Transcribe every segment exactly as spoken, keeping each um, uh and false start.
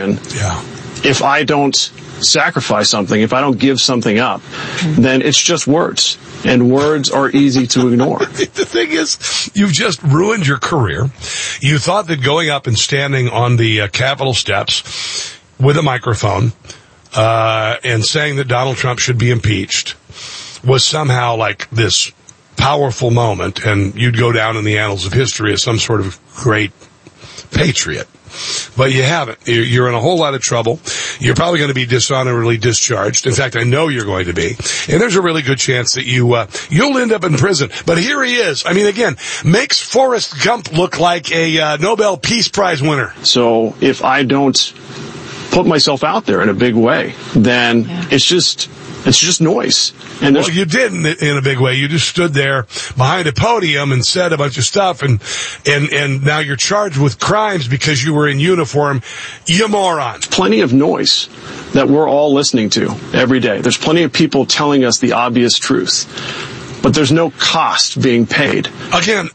decision, yeah. if I don't sacrifice something, if I don't give something up, then it's just words. And words are easy to ignore. The thing is, you've just ruined your career. You thought that going up and standing on the uh, Capitol steps with a microphone uh, and saying that Donald Trump should be impeached was somehow like this powerful moment, and you'd go down in the annals of history as some sort of great patriot. But you haven't. You're in a whole lot of trouble. You're probably going to be dishonorably discharged. In fact, I know you're going to be. And there's a really good chance that you, uh, you'll end up in prison. But here he is. I mean, again, makes Forrest Gump look like a uh, Nobel Peace Prize winner. So if I don't put myself out there in a big way, then yeah. it's just... It's just noise. And well, you did in, in a big way. You just stood there behind a podium and said a bunch of stuff, and and and now you're charged with crimes because you were in uniform. You moron. Plenty of noise that we're all listening to every day. There's plenty of people telling us the obvious truth, but there's no cost being paid. Again,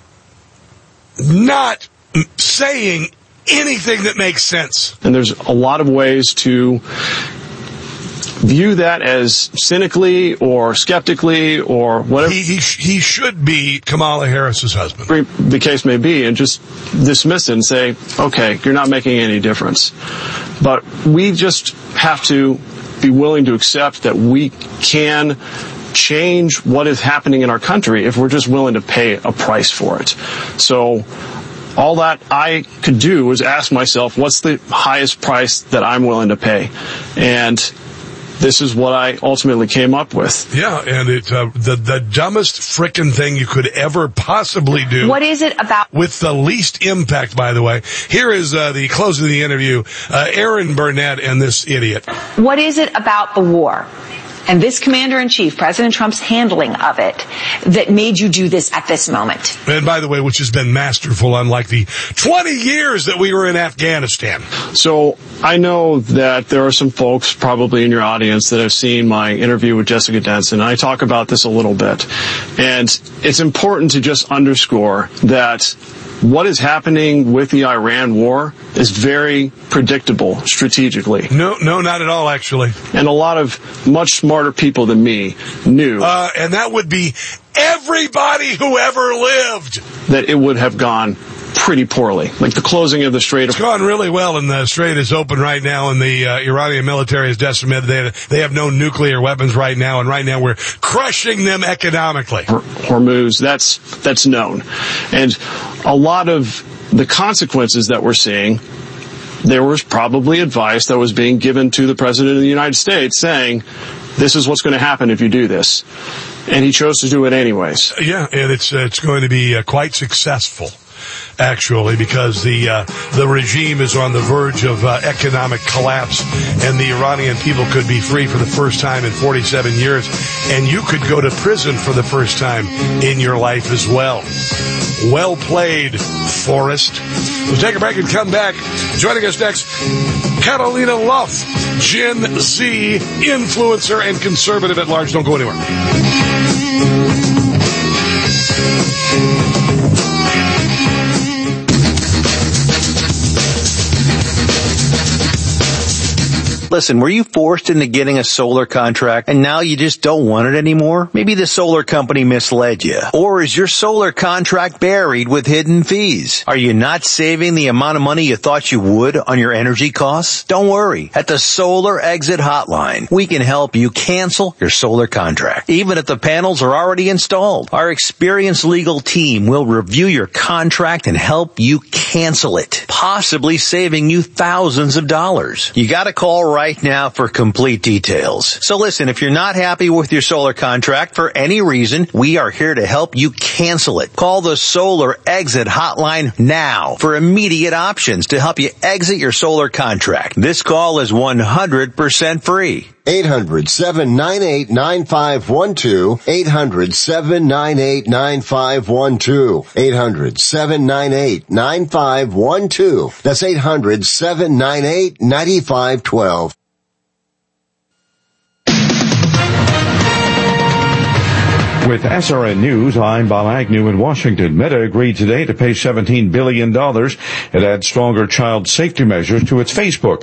not saying anything that makes sense. And there's a lot of ways to view that as cynically or skeptically or whatever. He, he, he should be Kamala Harris's husband. The case may be, and just dismiss it and say, okay, you're not making any difference. But we just have to be willing to accept that we can change what is happening in our country if we're just willing to pay a price for it. So all that I could do was ask myself, what's the highest price that I'm willing to pay? And this is what I ultimately came up with. Yeah, and it's uh, the the dumbest frickin' thing you could ever possibly do. What is it about? With the least impact, by the way. Here is uh, the close of the interview. Uh, Aaron Burnett and this idiot. What is it about the war and this commander-in-chief, President Trump's handling of it, that made you do this at this moment? And by the way, which has been masterful, unlike the twenty years that we were in Afghanistan. So I know that there are some folks probably in your audience that have seen my interview with Jessica Denson. I talk about this a little bit. And it's important to just underscore that what is happening with the Iran war is very predictable strategically. No, no, not at all, actually. And a lot of much smarter people than me knew. Uh, and that would be everybody who ever lived. That it would have gone pretty poorly. Like the closing of the Strait of... It's gone really well, and the Strait is open right now, and the uh, Iranian military is decimated. They, they have no nuclear weapons right now, and right now we're crushing them economically. Hormuz, that's, that's known. And a lot of the consequences that we're seeing, there was probably advice that was being given to the President of the United States saying, this is what's going to happen if you do this. And he chose to do it anyways. Yeah, and it's, uh, it's going to be uh, quite successful. Actually, because the uh, the regime is on the verge of uh, economic collapse, and the Iranian people could be free for the first time in forty-seven years, and you could go to prison for the first time in your life as well. Well played, Forrest. We'll take a break and come back. Joining us next, Catalina Luff, Gen Z influencer and conservative at large. Don't go anywhere. Listen, were you forced into getting a solar contract and now you just don't want it anymore? Maybe the solar company misled you. Or is your solar contract buried with hidden fees? Are you not saving the amount of money you thought you would on your energy costs? Don't worry. At the Solar Exit Hotline, we can help you cancel your solar contract, even if the panels are already installed. Our experienced legal team will review your contract and help you cancel it, possibly saving you thousands of dollars. You gotta call right Right now for complete details. So listen, if you're not happy with your solar contract for any reason, we are here to help you cancel it. Call the Solar Exit Hotline now for immediate options to help you exit your solar contract. This call is one hundred percent free. eight hundred, seven nine eight, nine five one two. eight hundred, seven nine eight, nine five one two. eight hundred, seven nine eight, nine five one two. That's eight hundred, seven nine eight, nine five one two. With S R N News, I'm Bob Agnew in Washington. Meta agreed today to pay seventeen billion dollars. It adds stronger child safety measures to its Facebook